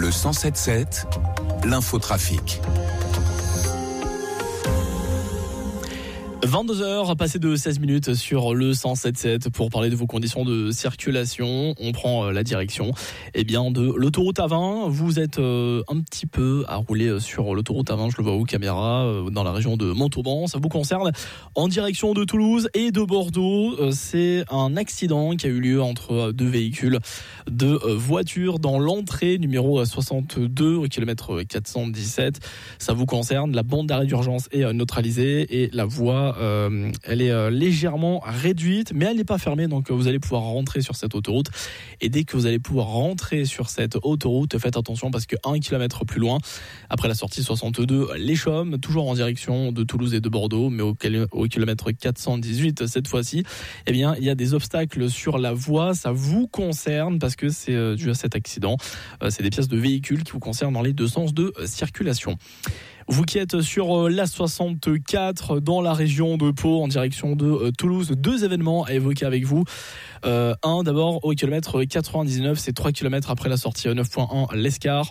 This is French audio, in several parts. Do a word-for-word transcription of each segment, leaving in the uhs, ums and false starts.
Le cent sept sept, l'infotrafic. vingt-deux heures, passé de seize minutes sur le cent sept sept pour parler de vos conditions de circulation. On prend la direction eh bien, de l'autoroute A vingt. Vous êtes euh, un petit peu à rouler sur l'autoroute A vingt, je le vois aux caméras, euh, dans la région de Montauban. Ça vous concerne en direction de Toulouse et de Bordeaux. Euh, c'est un accident qui a eu lieu entre deux véhicules de euh, voitures dans l'entrée numéro soixante-deux au kilomètre quatre cent dix-sept. Ça vous concerne, la bande d'arrêt d'urgence est euh, neutralisée et la voie Euh, elle est euh, légèrement réduite, mais elle n'est pas fermée, donc vous allez pouvoir rentrer sur cette autoroute. Et dès que vous allez pouvoir rentrer sur cette autoroute, faites attention parce que un kilomètre plus loin, après la sortie soixante-deux, les Chaumes, toujours en direction de Toulouse et de Bordeaux, mais au, au kilomètre quatre cent dix-huit cette fois-ci, eh bien il y a des obstacles sur la voie. Ça vous concerne parce que c'est euh, dû à cet accident. Euh, c'est des pièces de véhicules qui vous concernent dans les deux sens de euh, circulation. Vous qui êtes sur l'A soixante-quatre dans la région de Pau en direction de Toulouse, deux événements à évoquer avec vous. Euh, un d'abord au kilomètre quatre-vingt-dix-neuf, c'est trois kilomètres après la sortie neuf point un l'Escar.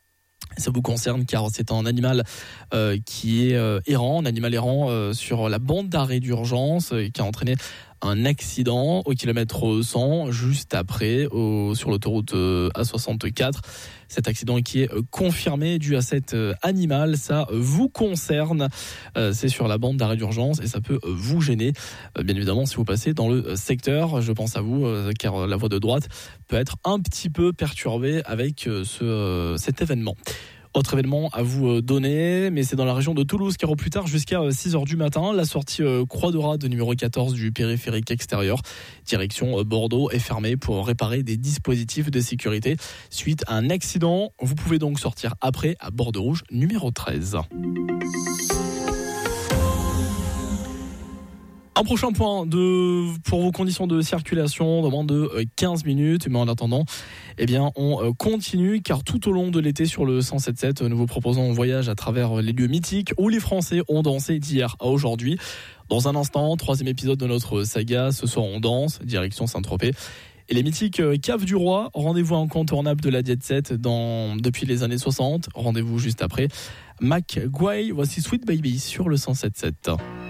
Ça vous concerne car c'est un animal euh, qui est euh, errant, un animal errant euh, sur la bande d'arrêt d'urgence euh, qui a entraîné un accident au kilomètre cent juste après au, sur l'autoroute euh, A soixante-quatre. Cet accident qui est confirmé dû à cet euh, animal, ça vous concerne. Euh, c'est sur la bande d'arrêt d'urgence et ça peut vous gêner. Euh, bien évidemment, si vous passez dans le secteur, je pense à vous, euh, car la voie de droite peut être un petit peu perturbée avec euh, ce, euh, cet événement. Autre événement à vous donner, mais c'est dans la région de Toulouse, car au plus tard, jusqu'à six heures du matin, la sortie Croix de Rade numéro quatorze du périphérique extérieur, direction Bordeaux, est fermée pour réparer des dispositifs de sécurité suite à un accident. Vous pouvez donc sortir après à Bordeaux Rouge numéro treize. Un prochain point de, pour vos conditions de circulation dans moins de quinze minutes. Mais en attendant, eh bien, on continue car tout au long de l'été sur le cent sept sept, nous vous proposons un voyage à travers les lieux mythiques où les Français ont dansé d'hier à aujourd'hui. Dans un instant, troisième épisode de notre saga, ce soir on danse, direction Saint-Tropez. Et les mythiques Caves du Roi, rendez-vous incontournable de la Jet Set dans, depuis les années soixante. Rendez-vous juste après. Mac Guay, voici Sweet Baby sur le cent sept sept.